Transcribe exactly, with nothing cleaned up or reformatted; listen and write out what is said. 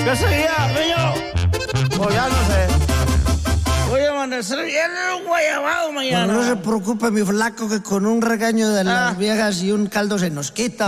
¿Qué seguía, niño? Pues ya no sé. Voy a amanecer bien en un guayabado mañana. Bueno, no se preocupe, mi flaco, que con un regaño de las Ah. viejas y un caldo se nos quita.